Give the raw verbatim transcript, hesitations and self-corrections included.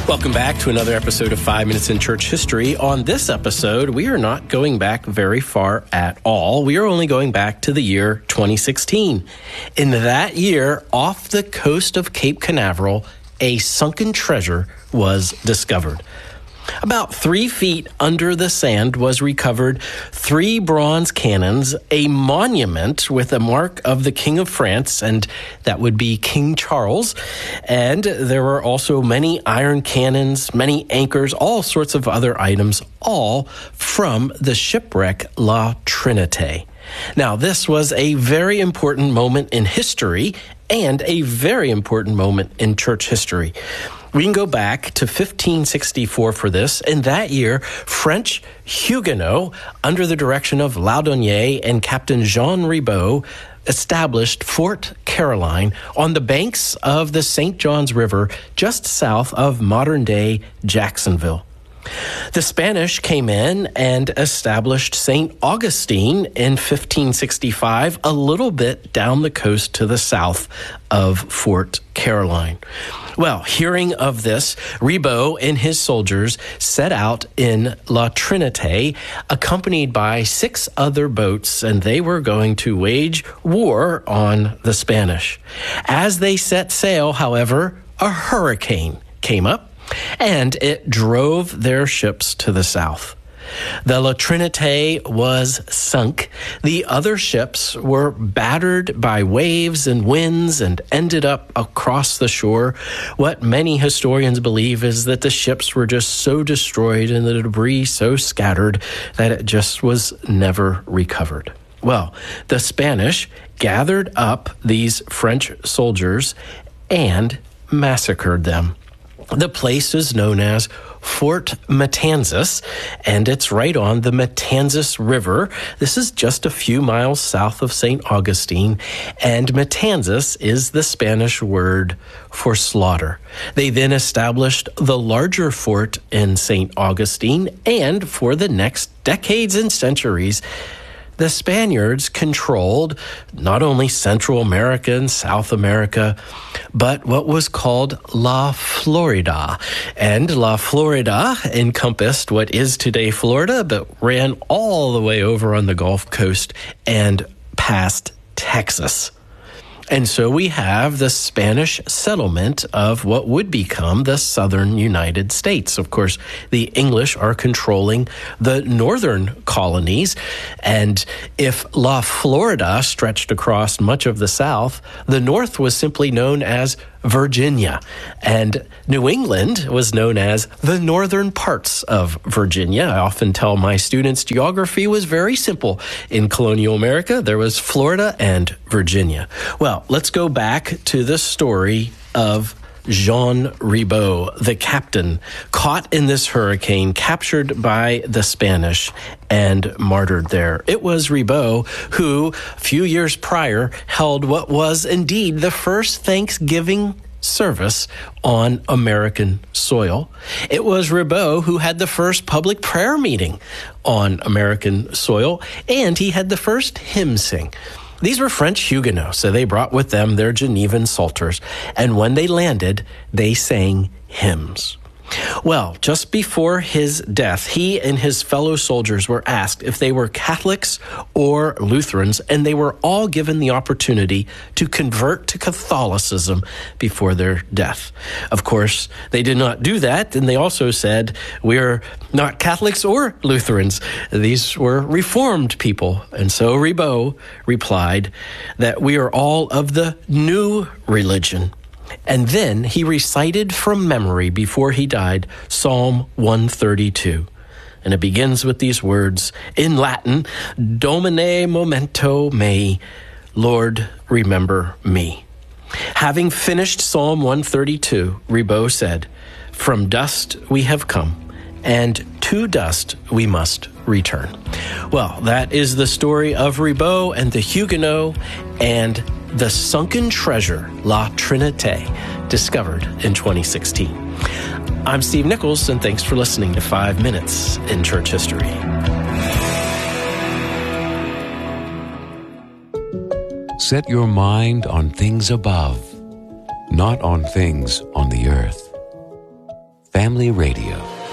Welcome back to another episode of Five Minutes in Church History. On this episode, we are not going back very far at all. We are only going back to the year twenty sixteen. In that year, off the coast of Cape Canaveral, a sunken treasure was discovered. About three feet under the sand was recovered three bronze cannons, a monument with a mark of the King of France, and that would be King Charles. And there were also many iron cannons, many anchors, all sorts of other items, all from the shipwreck La Trinité. Now, this was a very important moment in history and a very important moment in church history. We can go back to fifteen sixty-four for this. In that year, French Huguenots, under the direction of Laudonnière and Captain Jean Ribault, established Fort Caroline on the banks of the Saint Johns River, just south of modern-day Jacksonville. The Spanish came in and established Saint Augustine in fifteen sixty-five, a little bit down the coast to the south of Fort Caroline. Well, hearing of this, Ribault and his soldiers set out in La Trinité, accompanied by six other boats, and they were going to wage war on the Spanish. As they set sail, however, a hurricane came up, and it drove their ships to the south. The La Trinité was sunk. The other ships were battered by waves and winds and ended up across the shore. What many historians believe is that the ships were just so destroyed and the debris so scattered that it just was never recovered. Well, the Spanish gathered up these French soldiers and massacred them. The place is known as Fort Matanzas, and it's right on the Matanzas River. This is just a few miles south of Saint Augustine, and Matanzas is the Spanish word for slaughter. They then established the larger fort in Saint Augustine, and for the next decades and centuries, the Spaniards controlled not only Central America and South America, but what was called La Florida. And La Florida encompassed what is today Florida, but ran all the way over on the Gulf Coast and past Texas. And so we have the Spanish settlement of what would become the southern United States. Of course, the English are controlling the northern colonies. And if La Florida stretched across much of the South, the North was simply known as Virginia. And New England was known as the northern parts of Virginia. I often tell my students geography was very simple. In colonial America, there was Florida and Virginia. Well, let's go back to the story of Jean Ribault, the captain, caught in this hurricane, captured by the Spanish, and martyred there. It was Ribault who, a few years prior, held what was indeed the first Thanksgiving service on American soil. It was Ribault who had the first public prayer meeting on American soil, and he had the first hymn sing. These were French Huguenots, so they brought with them their Genevan psalters, and when they landed, they sang hymns. Well, just before his death, he and his fellow soldiers were asked if they were Catholics or Lutherans, and they were all given the opportunity to convert to Catholicism before their death. Of course, they did not do that, and they also said, we're not Catholics or Lutherans. These were Reformed people. And so Ribault replied that we are all of the new religion. And then he recited from memory before he died Psalm one thirty-two. And it begins with these words in Latin, Domine memento mei, Lord, remember me. Having finished Psalm one thirty-two, Ribault said, from dust we have come, and to dust we must return. Well, that is the story of Ribault and the Huguenot and the sunken treasure, La Trinité, discovered in twenty sixteen. I'm Steve Nichols, and thanks for listening to Five Minutes in Church History. Set your mind on things above, not on things on the earth. Family Radio.